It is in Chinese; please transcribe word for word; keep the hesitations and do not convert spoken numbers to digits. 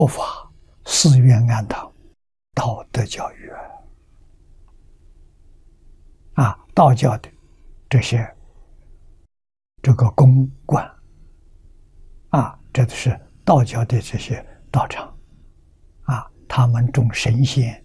佛法、寺院庵堂、道德教育啊，道教的这些这个宫观啊，这是道教的这些道场啊，他们种神仙